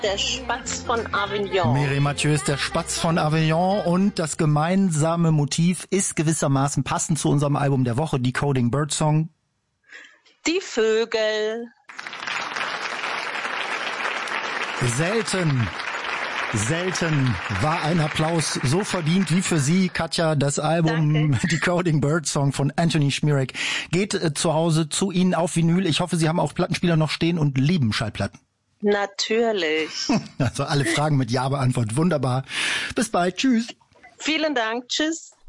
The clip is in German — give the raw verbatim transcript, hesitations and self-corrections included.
der Spatz von Avignon. Mireille Mathieu ist der Spatz von Avignon und das gemeinsame Motiv ist gewissermaßen passend zu unserem Album der Woche, Decoding Birdsong. Die Vögel. Selten, selten war ein Applaus so verdient wie für Sie, Katja. Das Album Danke. Decoding Birdsong von Anthony Schmierek geht äh, zu Hause zu Ihnen auf Vinyl. Ich hoffe, Sie haben auch Plattenspieler noch stehen und lieben Schallplatten. Natürlich. Also alle Fragen mit Ja beantwortet. Wunderbar. Bis bald. Tschüss. Vielen Dank. Tschüss.